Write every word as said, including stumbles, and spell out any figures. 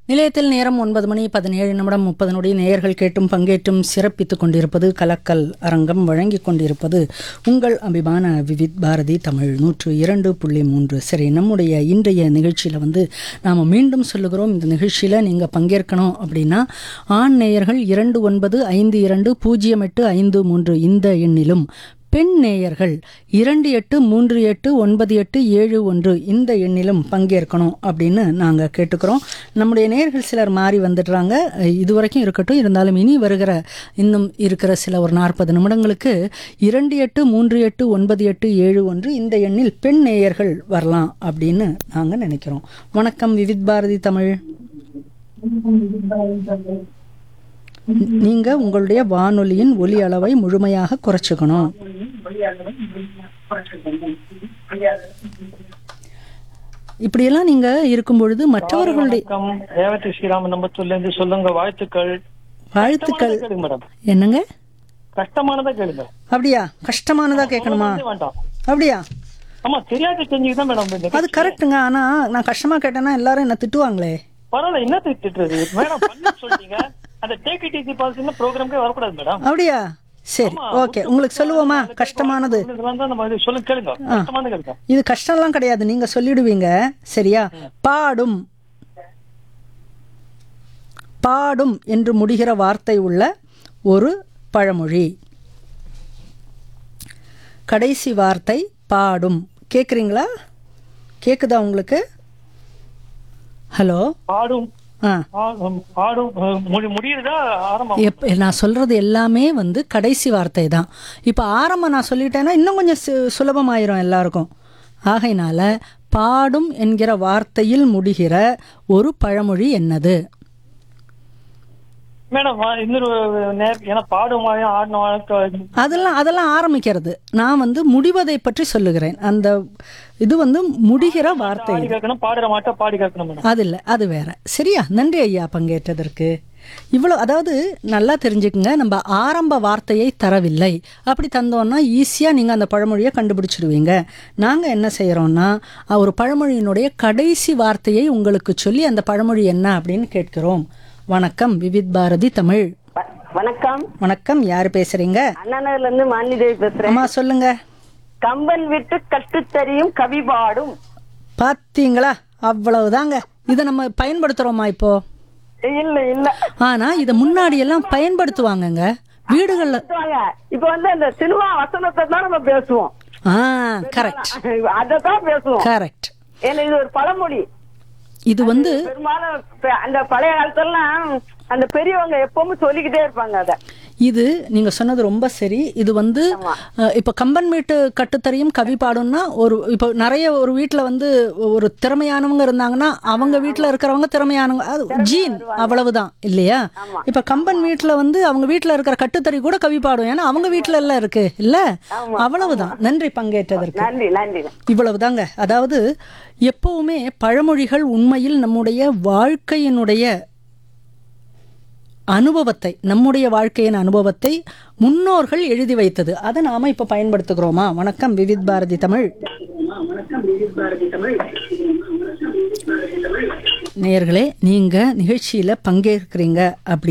நிலையத்தில் நேரம் ஒன்பது மணி பதினேழு நிமிடம் முப்பது நொடி. நேயர்கள் கேட்டும் பங்கேற்றும் சிறப்பித்துக் கொண்டிருப்பது கலக்கல் அரங்கம். வழங்கிக் கொண்டிருப்பது உங்கள் அபிமான விவித் பாரதி தமிழ் நூற்று இரண்டு புள்ளி மூன்று. சரி, நம்முடைய இன்றைய நிகழ்ச்சியில் வந்து நாம் மீண்டும் சொல்லுகிறோம், இந்த நிகழ்ச்சியில் நீங்கள் பங்கேற்கணும் அப்படின்னா ஆண் நேயர்கள் இரண்டு ஒன்பது ஐந்து இரண்டு பூஜ்ஜியம் எட்டு ஐந்து மூன்று இந்த எண்ணிலும், பெண் நேயர்கள் இரண்டு எட்டு மூன்று எட்டு ஒன்பது எட்டு ஏழு ஒன்று இந்த எண்ணிலும் பங்கேற்கணும் அப்படின்னு நாங்கள் கேட்டுக்கிறோம். நம்முடைய நேயர்கள் சிலர் மாறி வந்துடுறாங்க, இதுவரைக்கும் இருக்கட்டும். இருந்தாலும் இனி வருகிற இன்னும் இருக்கிற சில ஒரு நாற்பது நிமிடங்களுக்கு இரண்டு எட்டு மூன்று எட்டு ஒன்பது எட்டு ஏழு ஒன்று இந்த எண்ணில் பெண் நேயர்கள் வரலாம் அப்படின்னு நாங்கள் நினைக்கிறோம். வணக்கம் விவித் பாரதி தமிழ். நீங்க உங்களுடைய வானொலியின் ஒலி அளவை முழுமையாக குறைச்சுக்கணும். இப்படியெல்லாம் நீங்க இருக்கும் பொழுது மற்றவர்களுடைய சொல்லுங்க. வாழ்த்துக்கள். வாழ்த்துக்கள். என்னங்க கஷ்டமானதா கேளுங்க. அப்படியா? கஷ்டமானதா கேட்கணுமா? அப்படியா? ஆமா, தெரியாது தெரிஞ்சுதான் மேடம். அது கரெக்டுங்க. ஆனா நான் கஷ்டமா கேட்டேன்னா எல்லாரும் என்ன திட்டுவாங்களே. பரவாயில்ல, என்ன திட்டுறது மேடம்? சொல்றீங்க அந்த டேக் இட் ஈஸி பாலிசி ப்ரோக்ராம்க்கே வரக்கூடாது மேடம். அப்படியா? சரி, ஓகே. உங்களுக்கு சொல்லுவோமா கஷ்டமானது? சொல்லுங்க, கேளுங்க. இது கஷ்டம்லாம் கிடையாது, நீங்க சொல்லிடுவீங்க. சரியா? பாடும். பாடும் என்று முடிகிற வார்த்தை உள்ள ஒரு பழமொழி. கடைசி வார்த்தை பாடும். கேக்குறீங்களா? கேக்குதா உங்களுக்கு? ஹலோ. பாடும். நான் சொல்றது எல்லாமே வந்து கடைசி வார்த்தை தான். இப்ப ஆரம்பம் நான் சொல்லிட்டேன்னா இன்னும் கொஞ்சம் சுலபமாயிரும் எல்லாருக்கும். ஆகையினால பாடும் என்கிற வார்த்தையில் முடிகிற ஒரு பழமொழி என்னது? அதெல்லாம் அதெல்லாம் ஆரம்பிக்கிறது. நான் வந்து முடிவதை பற்றி சொல்லுகிறேன். அந்த இது வந்து முடிகிற வார்த்தை. அது இல்லை, அது வேற. சரியா? நன்றி ஐயா பங்கேற்றதற்கு. இவ்வளோ, அதாவது நல்லா தெரிஞ்சுக்குங்க, நம்ம ஆரம்ப வார்த்தையை தரவில்லை. அப்படி தந்தோம்னா ஈஸியாக நீங்கள் அந்த பழமொழியை கண்டுபிடிச்சிடுவீங்க. நாங்கள் என்ன செய்கிறோம்னா ஒரு பழமொழியினுடைய கடைசி வார்த்தையை உங்களுக்கு சொல்லி அந்த பழமொழி என்ன அப்படின்னு கேட்கிறோம். வணக்கம் விவித் பாரதி தமிழ். வணக்கம். வணக்கம், யாரு பேசுறீங்க? அண்ணாநகர்ல இருந்து மாலினி பேசுறேன். அம்மா சொல்லுங்க. கம்பன் விட்டு கட்டுத்தறியும் கவி பாடும். பாத்தீங்களா? அவ்வளவுதாங்க. இதை நம்ம பயன்படுத்துறோமா இப்போ? இல்ல இல்ல. ஆனா இத முன்னாடி எல்லாம் பயன்படுத்துவாங்கங்க வீடுகள்ல. இப்ப வந்து அந்த சினிமா வசனத்தை தான் நம்ம பேசுவோம். ஆ, கரெக்ட். அததான் பேசுவோம். கரெக்ட். ஏன்னா இது ஒரு பழமொழி. இது வந்து பெரும்பாலும் அந்த பழைய காலத்துலாம் அந்த பெரியவங்க எப்பவுமே சொல்லிக்கிட்டே இருப்பாங்க. அத இது நீங்க சொன்னது ரொம்ப சரி. இது வந்து இப்ப கம்பன் வீட்டு கட்டுத்தறியும் கவி பாடும்னா, ஒரு இப்ப நிறைய ஒரு வீட்டுல வந்து ஒரு திறமையானவங்க இருந்தாங்கன்னா அவங்க வீட்டுல இருக்கிறவங்க திறமையானவங்க, அது ஜீன், அவ்வளவுதான் இல்லையா? இப்ப கம்பன் வீட்டுல வந்து அவங்க வீட்டுல இருக்கிற கட்டுத்தறி கூட கவி பாடும், ஏன்னா அவங்க வீட்டுல எல்லாம் இருக்கு இல்ல. அவ்வளவுதான். நன்றி பங்கேற்றதற்கு. நன்றி நன்றி. இவ்வளவுதாங்க. அதாவது எப்பவுமே பழமொழிகள் உண்மையில் நம்முடைய வாழ்க்கையினுடைய அனுபவத்தை, நம்முடைய வாழ்க்கையின் அனுபவத்தை முன்னோர்கள் எழுதி வைத்தது. அதை நாம இப்ப பயன்படுத்துகிறோமா? வணக்கம் விவித் பாரதி தமிழ். நேயர்களே, நீங்க நிகழ்ச்சியில பங்கேற்கிறீங்க அப்படி